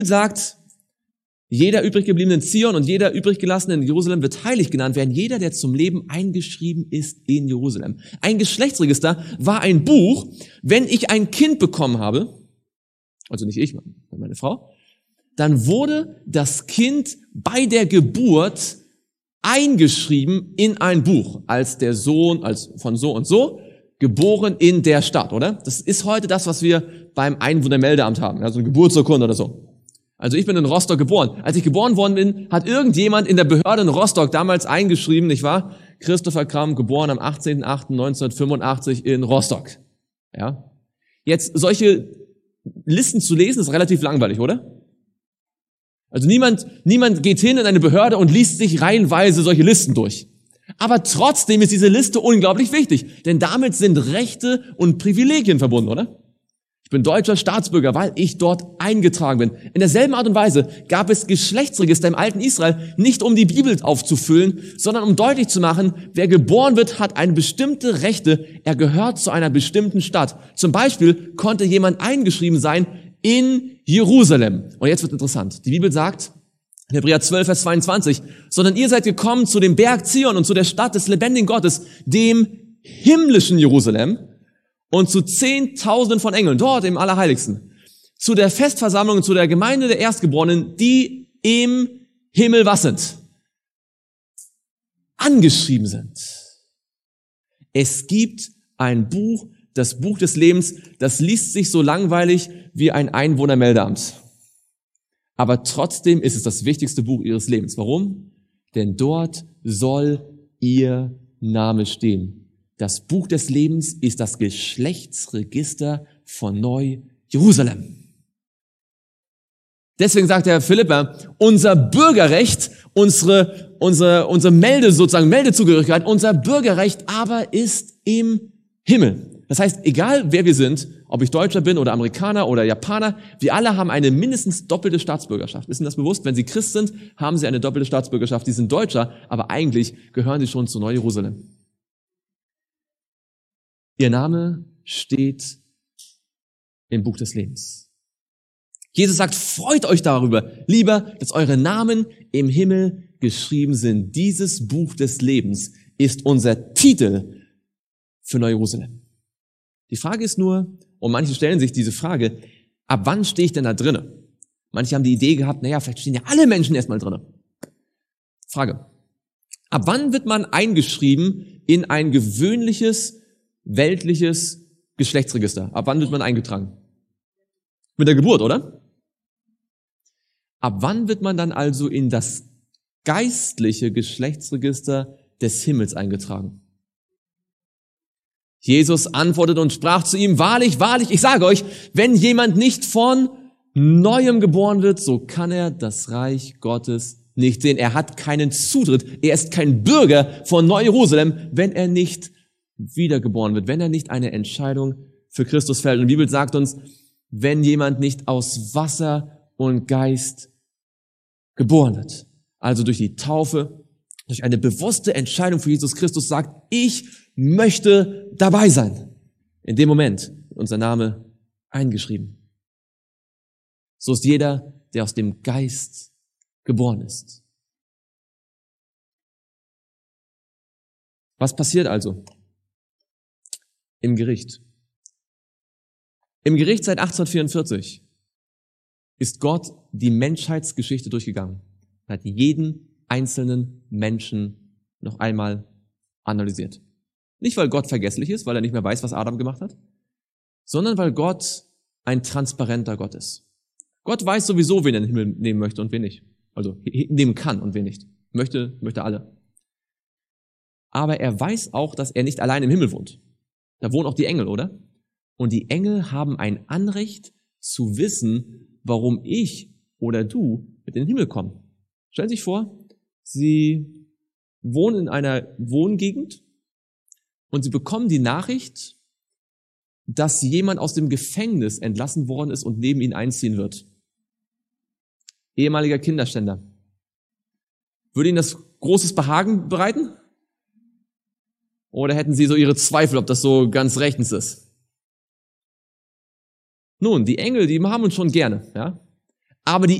sagt, jeder übrig gebliebene in Zion und jeder übrig gelassene in Jerusalem wird heilig genannt werden, jeder, der zum Leben eingeschrieben ist in Jerusalem. Ein Geschlechtsregister war ein Buch, wenn ich ein Kind bekommen habe, also nicht ich, meine Frau, dann wurde das Kind bei der Geburt eingeschrieben in ein Buch, als der Sohn, als von so und so, geboren in der Stadt, oder? Das ist heute das, was wir beim Einwohnermeldeamt haben, also eine Geburtsurkunde oder so. Also ich bin in Rostock geboren. Als ich geboren worden bin, hat irgendjemand in der Behörde in Rostock damals eingeschrieben, nicht wahr? Christopher Kramm, geboren am 18.08.1985 in Rostock. Ja? Jetzt solche Listen zu lesen, ist relativ langweilig, oder? Also niemand geht hin in eine Behörde und liest sich reihenweise solche Listen durch. Aber trotzdem ist diese Liste unglaublich wichtig, denn damit sind Rechte und Privilegien verbunden, oder? Ich bin deutscher Staatsbürger, weil ich dort eingetragen bin. In derselben Art und Weise gab es Geschlechtsregister im alten Israel, nicht um die Bibel aufzufüllen, sondern um deutlich zu machen, wer geboren wird, hat eine bestimmte Rechte, er gehört zu einer bestimmten Stadt. Zum Beispiel konnte jemand eingeschrieben sein in Jerusalem. Und jetzt wird interessant. Die Bibel sagt, in Hebräer 12, Vers 22, sondern ihr seid gekommen zu dem Berg Zion und zu der Stadt des lebendigen Gottes, dem himmlischen Jerusalem, und zu Zehntausenden von Engeln, dort im Allerheiligsten, zu der Festversammlung und zu der Gemeinde der Erstgeborenen, die im Himmel was sind? Angeschrieben sind. Es gibt ein Buch, das Buch des Lebens, das liest sich so langweilig wie ein Einwohnermeldeamt. Aber trotzdem ist es das wichtigste Buch ihres Lebens. Warum? Denn dort soll ihr Name stehen. Das Buch des Lebens ist das Geschlechtsregister von Neu-Jerusalem. Deswegen sagt der Philipper, unser Bürgerrecht, unsere Meldezugehörigkeit, unser Bürgerrecht aber ist im Himmel. Das heißt, egal wer wir sind, ob ich Deutscher bin oder Amerikaner oder Japaner, wir alle haben eine mindestens doppelte Staatsbürgerschaft. Ist Ihnen das bewusst? Wenn Sie Christ sind, haben Sie eine doppelte Staatsbürgerschaft. Sie sind Deutscher, aber eigentlich gehören Sie schon zu Neu-Jerusalem. Ihr Name steht im Buch des Lebens. Jesus sagt, freut euch darüber, lieber, dass eure Namen im Himmel geschrieben sind. Dieses Buch des Lebens ist unser Titel für Neu-Jerusalem. Die Frage ist nur, und manche stellen sich diese Frage, ab wann stehe ich denn da drinnen? Manche haben die Idee gehabt, vielleicht stehen ja alle Menschen erstmal drinnen. Frage, ab wann wird man eingeschrieben in ein gewöhnliches, weltliches Geschlechtsregister? Ab wann wird man eingetragen? Mit der Geburt, oder? Ab wann wird man dann also in das geistliche Geschlechtsregister des Himmels eingetragen? Jesus antwortete und sprach zu ihm, wahrlich, wahrlich, ich sage euch, wenn jemand nicht von Neuem geboren wird, so kann er das Reich Gottes nicht sehen. Er hat keinen Zutritt, er ist kein Bürger von Neu-Jerusalem, wenn er nicht wiedergeboren wird, wenn er nicht eine Entscheidung für Christus fällt. Und die Bibel sagt uns, wenn jemand nicht aus Wasser und Geist geboren wird, also durch die Taufe, durch eine bewusste Entscheidung für Jesus Christus sagt, ich möchte dabei sein. In dem Moment wird unser Name eingeschrieben. So ist jeder, der aus dem Geist geboren ist. Was passiert also im Gericht? Im Gericht seit 1844 ist Gott die Menschheitsgeschichte durchgegangen. Er hat jeden einzelnen Menschen noch einmal analysiert. Nicht, weil Gott vergesslich ist, weil er nicht mehr weiß, was Adam gemacht hat, sondern weil Gott ein transparenter Gott ist. Gott weiß sowieso, wen er in den Himmel nehmen möchte und wen nicht. Also nehmen kann und wen nicht. Möchte alle. Aber er weiß auch, dass er nicht allein im Himmel wohnt. Da wohnen auch die Engel, oder? Und die Engel haben ein Anrecht zu wissen, warum ich oder du mit in den Himmel kommen. Stellen Sie sich vor, Sie wohnen in einer Wohngegend und Sie bekommen die Nachricht, dass jemand aus dem Gefängnis entlassen worden ist und neben Ihnen einziehen wird. Ehemaliger Kinderschänder. Würde Ihnen das großes Behagen bereiten? Oder hätten Sie so Ihre Zweifel, ob das so ganz rechtens ist? Nun, die Engel, die haben uns schon gerne, ja. Aber die